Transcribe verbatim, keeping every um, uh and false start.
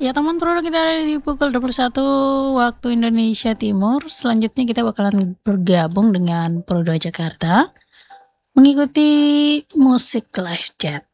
Ya teman Pro, kita ada di pukul dua puluh satu waktu Indonesia Timur. Selanjutnya kita bakalan bergabung dengan Pro dua Jakarta mengikuti musik live chat.